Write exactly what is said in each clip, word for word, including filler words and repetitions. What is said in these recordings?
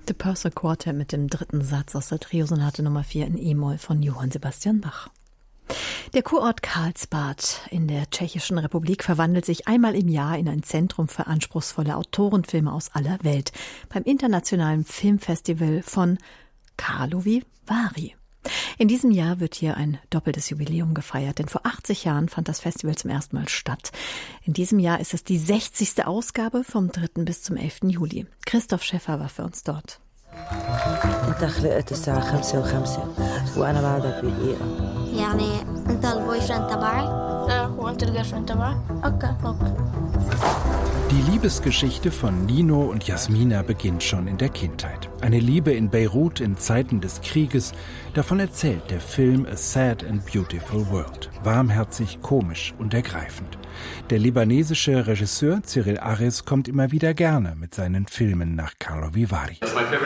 The Purcell Quartet mit dem dritten Satz aus der Triosonate Nummer vier in E-Moll von Johann Sebastian Bach. Der Kurort Karlsbad in der Tschechischen Republik verwandelt sich einmal im Jahr in ein Zentrum für anspruchsvolle Autorenfilme aus aller Welt beim internationalen Filmfestival von Karlovy Vary. In diesem Jahr wird hier ein doppeltes Jubiläum gefeiert, denn vor achtzig Jahren fand das Festival zum ersten Mal statt. In diesem Jahr ist es die sechzigste Ausgabe vom dritten bis zum elften Juli. Christoph Schäffer war für uns dort. انت خلقت الساعة خمسة وخمسة وأنا بعدك بدقيقة. يعني أنت البوي فريند تبعي؟ لا وأنت الجيرل فريند تبعي؟ أوكي أوكي. Die Liebesgeschichte von Nino und Jasmina beginnt schon in der Kindheit. Eine Liebe in Beirut in Zeiten des Krieges, davon erzählt der Film A Sad and Beautiful World. Warmherzig, komisch und ergreifend. Der libanesische Regisseur Cyril Ares kommt immer wieder gerne mit seinen Filmen nach Karlovy Vary.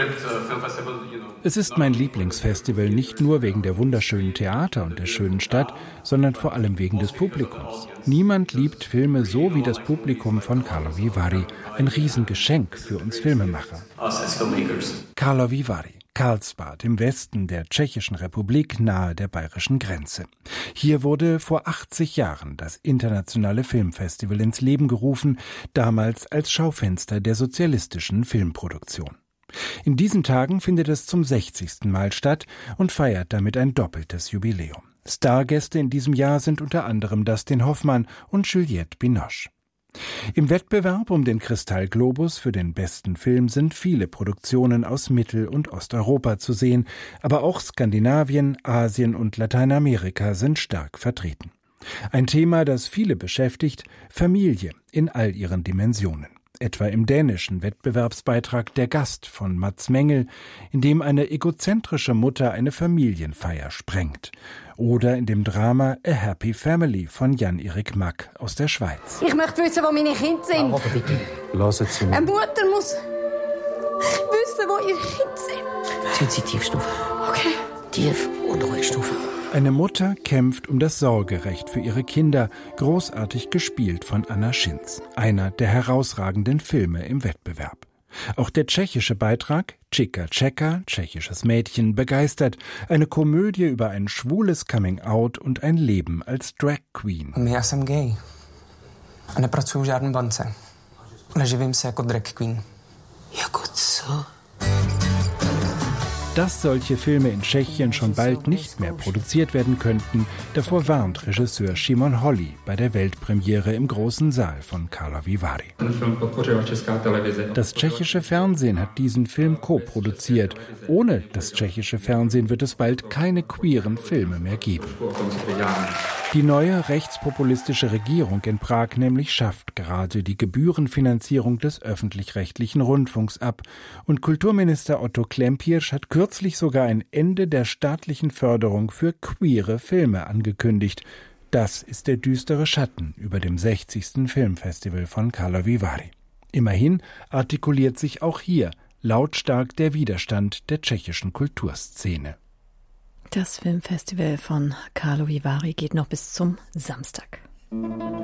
Es ist mein Lieblingsfestival nicht nur wegen der wunderschönen Theater und der schönen Stadt, sondern vor allem wegen des Publikums. Niemand liebt Filme so wie das Publikum von Karlovy Vary. Ein Riesengeschenk für uns Filmemacher. Karlovy Vary, Karlsbad im Westen der Tschechischen Republik nahe der bayerischen Grenze. Hier wurde vor achtzig Jahren das internationale Filmfestival ins Leben gerufen, damals als Schaufenster der sozialistischen Filmproduktion. In diesen Tagen findet es zum sechzigsten Mal statt und feiert damit ein doppeltes Jubiläum. Stargäste in diesem Jahr sind unter anderem Dustin Hoffmann und Juliette Binoche. Im Wettbewerb um den Kristallglobus für den besten Film sind viele Produktionen aus Mittel- und Osteuropa zu sehen, aber auch Skandinavien, Asien und Lateinamerika sind stark vertreten. Ein Thema, das viele beschäftigt, Familie in all ihren Dimensionen. Etwa im dänischen Wettbewerbsbeitrag Der Gast von Mads Mengel, in dem eine egozentrische Mutter eine Familienfeier sprengt. Oder in dem Drama A Happy Family von Jan-Erik Mack aus der Schweiz. Ich möchte wissen, wo meine Kinder sind. Aber bitte, lass es zu mir. Eine Mutter muss wissen, wo ihre Kinder sind. Tun Sie Tiefstufe. Okay. Tief- und Ruhigstufe. Eine Mutter kämpft um das Sorgerecht für ihre Kinder, großartig gespielt von Anna Schinz, einer der herausragenden Filme im Wettbewerb. Auch der tschechische Beitrag Chica Čeka, tschechisches Mädchen, begeistert, eine Komödie über ein schwules Coming-out und ein Leben als Drag Queen. Já jsem gay a nepracuju v žádné bance. Neživím se jako drag queen. Jako co? Dass solche Filme in Tschechien schon bald nicht mehr produziert werden könnten, davor warnt Regisseur Šimon Holý bei der Weltpremiere im großen Saal von Karlovy Vary. Das tschechische Fernsehen hat diesen Film co-produziert. Ohne das tschechische Fernsehen wird es bald keine queeren Filme mehr geben. Die neue rechtspopulistische Regierung in Prag nämlich schafft gerade die Gebührenfinanzierung des öffentlich-rechtlichen Rundfunks ab. Und Kulturminister Otto Klempiersch hat kürzlich sogar ein Ende der staatlichen Förderung für queere Filme angekündigt. Das ist der düstere Schatten über dem sechzigsten Filmfestival von Karlovy Vary. Immerhin artikuliert sich auch hier lautstark der Widerstand der tschechischen Kulturszene. Das Filmfestival von Karlovy Vary geht noch bis zum Samstag.